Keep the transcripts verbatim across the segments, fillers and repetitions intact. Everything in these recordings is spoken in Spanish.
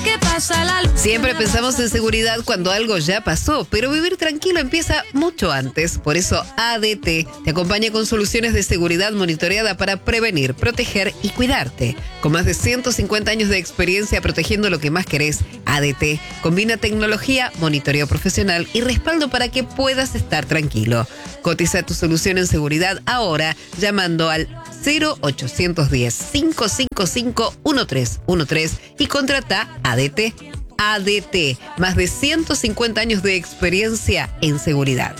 que pasa la luz. Siempre pensamos en seguridad cuando algo ya pasó, pero vivir tranquilo empieza mucho antes. Por eso A D T te acompaña con soluciones de seguridad monitoreada para prevenir, proteger y cuidarte. Con más de ciento cincuenta años de experiencia protegiendo lo que más querés, A D T combina tecnología, monitoreo profesional y respaldo para que puedas estar tranquilo. Cotiza tu solución en seguridad ahora llamando al cero ochocientos diez, cinco cinco cinco, uno tres uno tres y contrata A D T. A D T, más de ciento cincuenta años de experiencia en seguridad.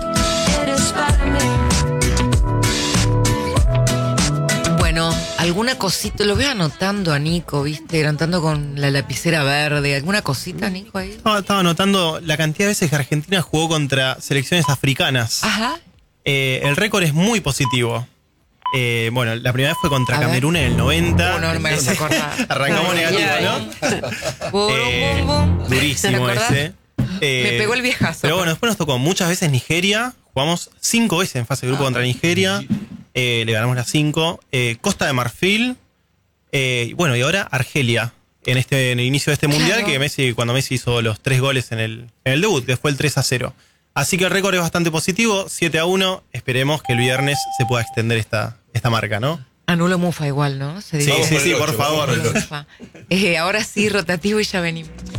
Bueno, alguna cosita, lo veo anotando a Nico, ¿viste? Anotando con la lapicera verde. ¿Alguna cosita, Nico, ahí? Estaba, estaba anotando la cantidad de veces que Argentina jugó contra selecciones africanas. Ajá. Eh, el récord es muy positivo. Eh, bueno, la primera vez fue contra A Camerún ver. en el noventa. Oh, no, no me vas a acordar. Arrancamos negativo, ¿no? Bum, Eh, bum, bum. durísimo ¿Te acordás? ese. Eh, Me pegó el viejazo. Pero bueno, después nos tocó muchas veces Nigeria. Jugamos cinco veces en fase de grupo contra Nigeria. Eh, le ganamos las cinco. Eh, Costa de Marfil. Eh, y bueno, y ahora Argelia. En este en el inicio de este mundial, Claro. que Messi, cuando Messi hizo los tres goles en el, en el debut, que fue el tres a cero. Así que el récord es bastante positivo, siete a uno. Esperemos que el viernes se pueda extender esta, esta marca, ¿no? Anulo Mufa igual, ¿no? Se Sí, dice. sí, sí, por favor. Mufa. Eh, ahora sí, rotativo y ya venimos.